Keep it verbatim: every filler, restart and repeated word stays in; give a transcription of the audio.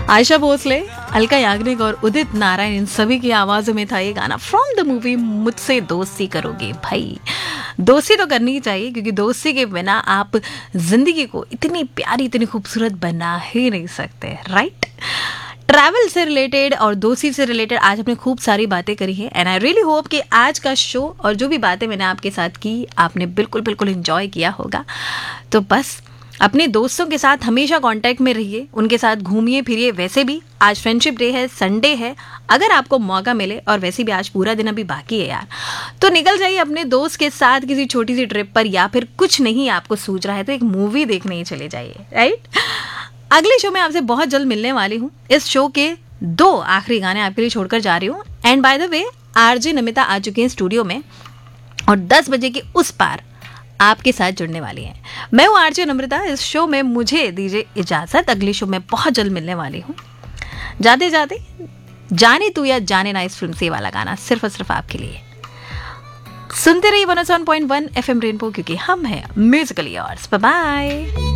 आयशा भोसले, अलका याग्निक और उदित नारायण, इन सभी की आवाजों में था ये गाना फ्रॉम द मूवी मुझसे दोस्ती करोगे। भाई दोस्ती तो करनी ही चाहिए, क्योंकि दोस्ती के बिना आप जिंदगी को इतनी प्यारी, इतनी खूबसूरत बना ही नहीं सकते, राइट। ट्रैवल से रिलेटेड और दोस्ती से रिलेटेड आज हमने खूब सारी बातें करी है, एंड आई रियली होप कि आज का शो और जो भी बातें मैंने आपके साथ की आपने बिल्कुल बिल्कुल एंजॉय किया होगा। तो बस अपने दोस्तों के साथ हमेशा कांटेक्ट में रहिए, उनके साथ घूमिए फिरिए। वैसे भी आज फ्रेंडशिप डे है, संडे है, अगर आपको मौका मिले, और वैसे भी आज पूरा दिन अभी बाकी है यार, तो निकल जाइए अपने दोस्त के साथ किसी छोटी सी ट्रिप पर, या फिर कुछ नहीं आपको सूझ रहा है तो एक मूवी देखने ही चले जाइए, राइट। अगले शो में आपसे बहुत जल्द मिलने वाली हूँ। इस शो के दो आखिरी गाने आपके लिए छोड़कर जा रही हूँ। And by the way RJ Namita आ चुकी हैं स्टूडियो में, और दस बजे के उस पार आपके साथ जुड़ने वाली हैं। मैं हूँ आरजे नम्रता। इस शो में मुझे दीजिए इजाजत, अगले शो में बहुत जल्द मिलने वाली हूँ। जाते जाते जाने तू या जाने ना इस फिल्म से वाला गाना सिर्फ और सिर्फ आपके लिए। सुनते रहिए one O seven point one FM rainbow, क्योंकि हम हैं म्यूजिकली योर्स। Bye bye.